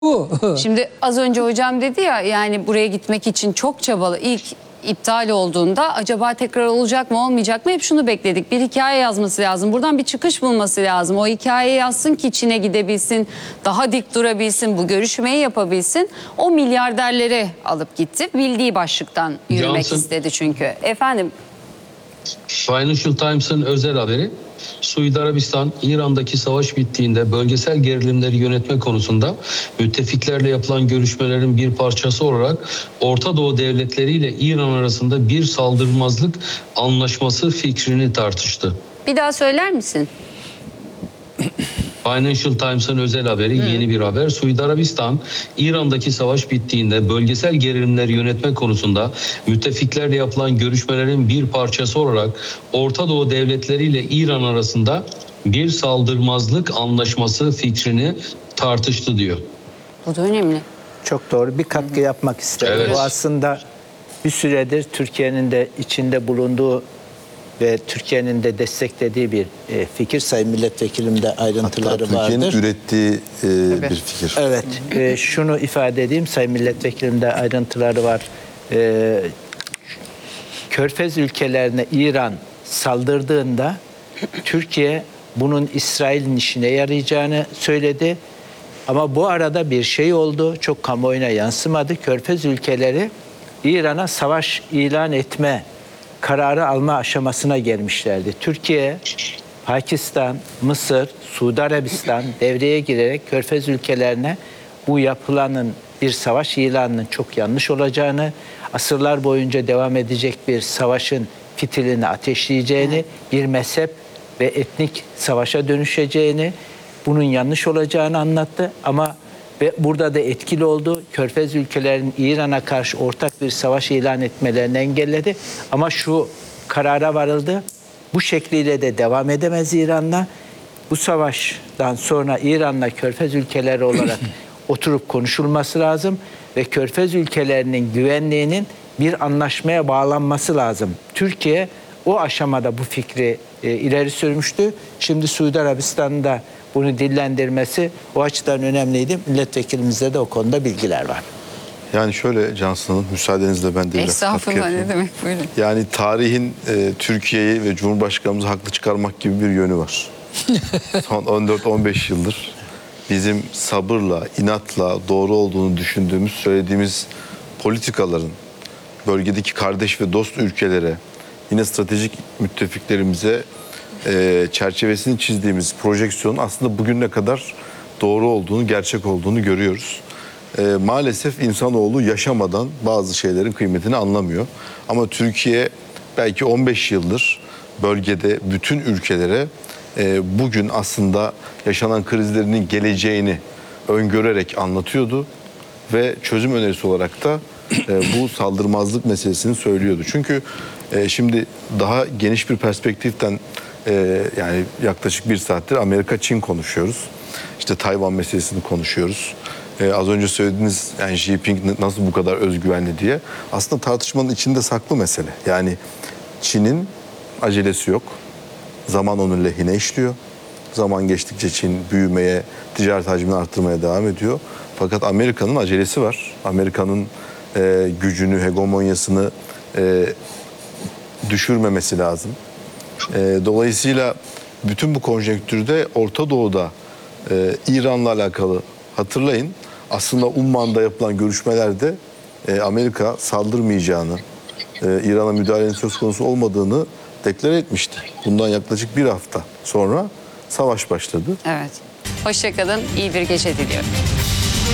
Bu. Şimdi az önce hocam dedi ya, yani buraya gitmek için çok çabalı. İlk iptal olduğunda acaba tekrar olacak mı olmayacak mı, hep şunu bekledik. Bir hikaye yazması lazım. Buradan bir çıkış bulması lazım. O hikayeyi yazsın ki Çin'e gidebilsin. Daha dik durabilsin. Bu görüşmeyi yapabilsin. O milyarderleri alıp gitti. Bildiği başlıktan yürümek istedi çünkü. Efendim? Financial Times'ın özel haberi. Suudi Arabistan, İran'daki savaş bittiğinde bölgesel gerilimleri yönetme konusunda müttefiklerle yapılan görüşmelerin bir parçası olarak Orta Doğu devletleriyle İran arasında bir saldırmazlık anlaşması fikrini tartıştı. Bir daha söyler misin? Financial Times'ın özel haberi, yeni bir haber. Suudi Arabistan, İran'daki savaş bittiğinde bölgesel gerilimleri yönetme konusunda müttefiklerle yapılan görüşmelerin bir parçası olarak Orta Doğu devletleriyle İran arasında bir saldırmazlık anlaşması fikrini tartıştı diyor. Bu da önemli. Çok doğru. Bir katkı yapmak isterim. Evet. Bu aslında bir süredir Türkiye'nin de içinde bulunduğu ve Türkiye'nin de desteklediği bir fikir. Sayın Milletvekilimde ayrıntıları Hatta vardır. Türkiye'nin ürettiği bir fikir. Evet. Şunu ifade edeyim. Sayın Milletvekilimde ayrıntıları var. Körfez ülkelerine İran saldırdığında Türkiye bunun İsrail'in işine yarayacağını söyledi. Ama bu arada bir şey oldu. Çok kamuoyuna yansımadı. Körfez ülkeleri İran'a savaş ilan etme kararı alma aşamasına gelmişlerdi. Türkiye, Pakistan, Mısır, Suudi Arabistan devreye girerek Körfez ülkelerine bu yapılanın bir savaş ilanının çok yanlış olacağını, asırlar boyunca devam edecek bir savaşın fitilini ateşleyeceğini, bir mezhep ve etnik savaşa dönüşeceğini, bunun yanlış olacağını anlattı. Ama ve burada da etkili oldu. Körfez ülkelerinin İran'a karşı ortak bir savaş ilan etmelerini engelledi. Ama şu karara varıldı. Bu şekliyle de devam edemez İran'la. Bu savaştan sonra İran'la Körfez ülkeleri olarak oturup konuşulması lazım. Ve Körfez ülkelerinin güvenliğinin bir anlaşmaya bağlanması lazım. Türkiye o aşamada bu fikri ileri sürmüştü. Şimdi Suudi Arabistan'da bunu dillendirmesi o açıdan önemliydi. Milletvekilimizde de o konuda bilgiler var. Yani şöyle Cansu Hanım, müsaadenizle ben de biraz katkı Estağfurullah, yapayım. ne demek, buyurun. Yani tarihin Türkiye'yi ve Cumhurbaşkanımızı haklı çıkarmak gibi bir yönü var. Son 14-15 yıldır bizim sabırla, inatla doğru olduğunu düşündüğümüz, söylediğimiz politikaların bölgedeki kardeş ve dost ülkelere, yine stratejik müttefiklerimize çerçevesini çizdiğimiz projeksiyonun aslında bugüne kadar doğru olduğunu, gerçek olduğunu görüyoruz. Maalesef insanoğlu yaşamadan bazı şeylerin kıymetini anlamıyor. Ama Türkiye belki 15 yıldır bölgede bütün ülkelere bugün aslında yaşanan krizlerinin geleceğini öngörerek anlatıyordu. Ve çözüm önerisi olarak da bu saldırmazlık meselesini söylüyordu. Çünkü şimdi daha geniş bir perspektiften yani yaklaşık bir saattir Amerika-Çin konuşuyoruz. İşte Tayvan meselesini konuşuyoruz. Az önce söylediğiniz yani Xi Jinping nasıl bu kadar özgüvenli diye. Aslında tartışmanın içinde saklı mesele. Yani Çin'in acelesi yok. Zaman onun lehine işliyor. Zaman geçtikçe Çin büyümeye, ticaret hacmini arttırmaya devam ediyor. Fakat Amerika'nın acelesi var. Amerika'nın gücünü, hegemonyasını düşürmemesi lazım. Dolayısıyla bütün bu konjonktürde Orta Doğu'da İran'la alakalı hatırlayın. Aslında Umman'da yapılan görüşmelerde Amerika saldırmayacağını, İran'a müdahalenin söz konusu olmadığını deklare etmişti. Bundan yaklaşık bir hafta sonra savaş başladı. Evet. Hoşça kalın. İyi bir gece diliyorum.